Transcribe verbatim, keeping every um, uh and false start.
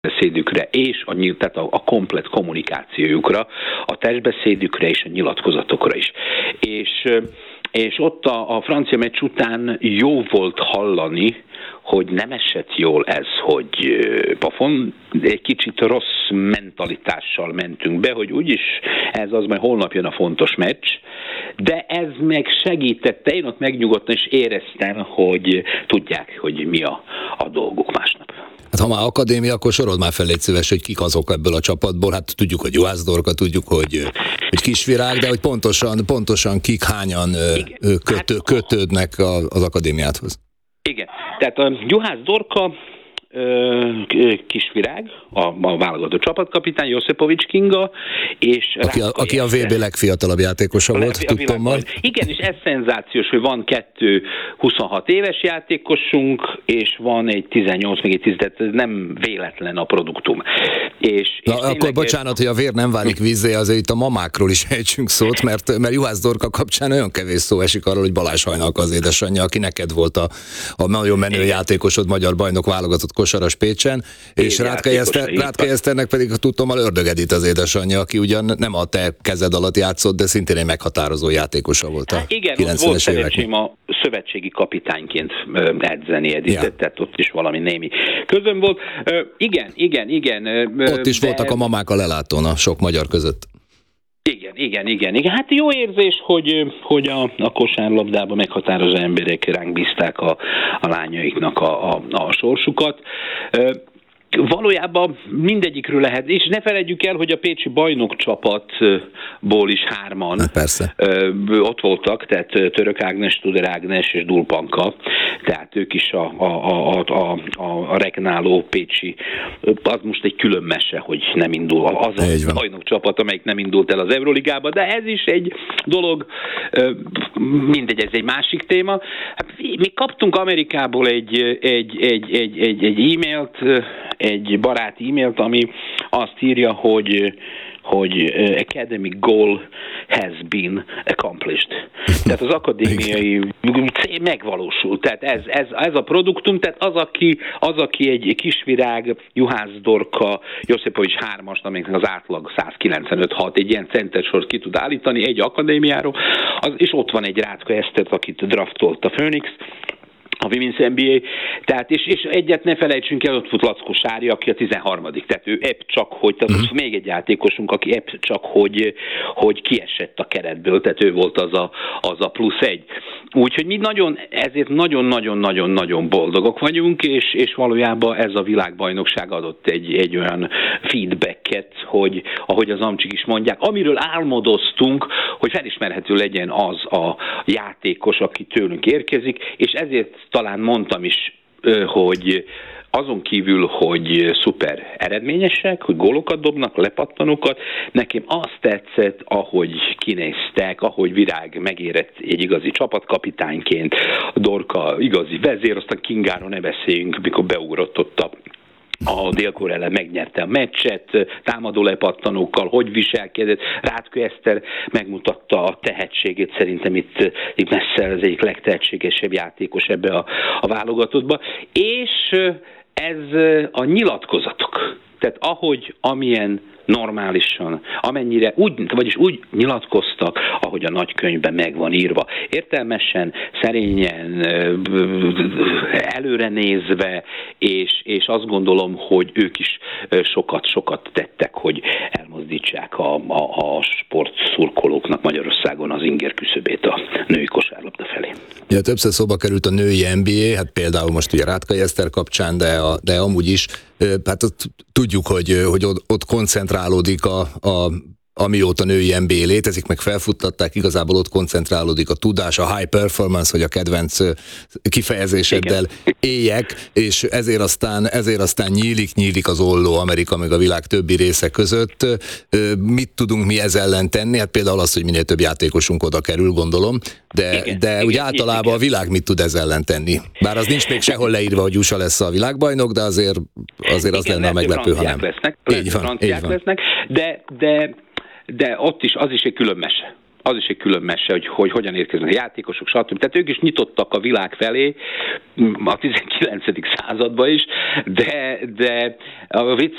beszédükre és a, tehát a, a komplet kommunikációjukra, a testbeszédükre és a nyilatkozatokra is. És, és ott a, a francia meccs után jó volt hallani, hogy nem esett jól ez, hogy pafon, egy kicsit rossz mentalitással mentünk be, hogy úgyis ez az, majd holnap jön a fontos meccs, de ez meg segítette, én ott megnyugodtam és éreztem, hogy tudják, hogy mi a, a dolguk másnap. Hát ha már akadémia, akkor sorold már fel, légy szíves, hogy kik azok ebből a csapatból. Hát tudjuk, hogy Juhász Dorka, tudjuk, hogy, hogy Kisvirág, de hogy pontosan, pontosan kik hányan kötő, kötődnek az akadémiáthoz. Igen, tehát a Juhász Dorka, Kisvirág, a, a válogatott csapatkapitány, Josipovics Kinga, és aki a, aki a vé bé legfiatalabb játékosa volt, tudtam majd. Igen, és ez szenzációs, hogy van kettő huszonhat éves játékosunk, és van egy tizennyolc, még egy tíz, tehát ez nem véletlen a produktum. És, Na, és akkor bocsánat, hogy a vér nem válik vízzé, azért itt a mamákról is ejtsünk szót, mert, mert Juhász Dorka kapcsán nagyon kevés szó esik arról, hogy Balázs Hajnalka az édesanyja, aki neked volt a, a nagyon menő igen. játékosod, magyar bajnok válogatott kosaras Pécsen, és Rátkay Eszternek pedig tudtommal Ördög Edit az édesanyja, aki ugyan nem a te kezed alatt játszott, de szintén egy meghatározó játékosa volt a hát igen, ott volt szerencsém a szövetségi kapitányként edzeni Editet, ja. tehát ott is valami némi közön volt. Uh, igen, igen, igen. Uh, ott is de... voltak a mamák a lelátón a sok magyar között. Igen, igen, igen, igen. Hát jó érzés, hogy, hogy a, a kosárlabdában meghatározó emberek ránk bízták a, a lányaiknak a, a, a sorsukat. Valójában mindegyikről lehet, és ne feledjük el, hogy a pécsi bajnokcsapatból is hárman persze. ott voltak, tehát Török Ágnes, Tuder Ágnes és Dulpanka, tehát ők is a, a, a, a, a regnáló pécsi, az most egy külön mese, hogy nem indul, az a bajnokcsapat, amelyik nem indult el az Euroligába, de ez is egy dolog, mindegy, ez egy másik téma. Mi kaptunk Amerikából egy, egy, egy, egy, egy, egy e-mailt, egy baráti e-mailt, ami azt írja, hogy hogy academic goal has been accomplished. Tehát az akadémiai cél megvalósult. Tehát ez, ez, ez a produktum, tehát az, aki, az, aki egy Kisvirág, Juhász Dorka, Josipovics hármast, amiknek az átlag száz kilencvenöt hat, egy ilyen centersort ki tud állítani egy akadémiáról, az, és ott van egy Rátkay Eszter, akit draftolt a Phoenix, a Women's en bé á, tehát és, és egyet ne felejtsünk el, ott volt Lackó Sári, aki a tizenharmadik Tehát ő ebb csak, hogy, tehát uh-huh. még egy játékosunk, aki ebb csak, hogy, hogy kiesett a keretből, tehát ő volt az a, az a plusz egy. Úgyhogy mi nagyon, ezért nagyon-nagyon-nagyon-nagyon boldogok vagyunk, és, és valójában ez a világbajnokság adott egy, egy olyan feedbacket, hogy ahogy az amcsik is mondják, amiről álmodoztunk, hogy felismerhető legyen az a játékos, aki tőlünk érkezik, és ezért talán mondtam is, hogy azon kívül, hogy szuper eredményesek, hogy gólokat dobnak, lepattanókat, nekem azt tetszett, ahogy kinéztek, ahogy Virág megérett egy igazi csapatkapitányként, Dorka igazi vezér, aztán Kingáról ne beszéljünk, mikor beugrott ott a a Dél-Korea ellen megnyerte a meccset, támadó lepattanókkal, hogy viselkedett. Rátkay Eszter megmutatta a tehetségét, szerintem itt, itt messze az egyik legtehetségesebb játékos ebbe a, a válogatottba. És ez a nyilatkozatok, tehát ahogy, amilyen normálisan, amennyire úgy, vagyis úgy nyilatkoztak, ahogy a nagykönyvben meg van írva. Értelmesen, szerényen, előre nézve, és, és azt gondolom, hogy ők is sokat-sokat tettek, hogy elmozdítsák a, a, a sportszurkolóknak Magyarországon az inger küszöbét a női kosárlabda felé. Ja, többször szóba került a női en bé á, hát például most ugye Rátkay Eszter kapcsán, de, a, de amúgy is, hát ott tudjuk, hogy, hogy ott koncentrálódik a, a amióta női en bé á létezik, meg felfuttatták, igazából ott koncentrálódik a tudás, a high performance, hogy a kedvenc kifejezéseddel éljek, és ezért aztán, ezért aztán nyílik, nyílik az olló Amerika meg a világ többi része között. Mit tudunk mi ez ellen tenni? Hát például az, hogy minél több játékosunk oda kerül, gondolom, de, igen, de igen, úgy igen, általában igen. A világ mit tud ez ellen tenni? Bár az nincs még sehol leírva, hogy u es á lesz a világbajnok, de azért, azért az igen, lenne a meglepő, ha nem. Lesznek, így van, franciák így van. lesznek, de, de De ott is, az is egy külön mese. az is egy külön mese, hogy, hogy hogyan érkeznek a játékosok, stb. Tehát ők is nyitottak a világ felé, a tizenkilencedik században is, de, de a vicc